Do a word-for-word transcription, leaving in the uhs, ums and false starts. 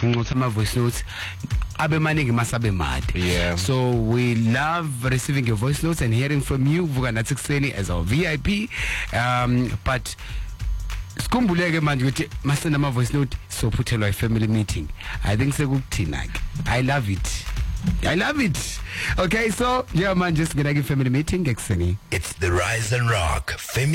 ngincotha ama voice notes abe maningi masabe mad. Yeah. So we love receiving your voice notes and hearing from you. Vuka nathi kuseni as our V I P. Um but Skumbuleke manje ukuthi masena ama voice note so phuthelwa family meeting. I think sekukuthina ke. I love it. I love it. Okay, so yeah man, just gonna give family meeting ekuseni. It's the Rise and Rock family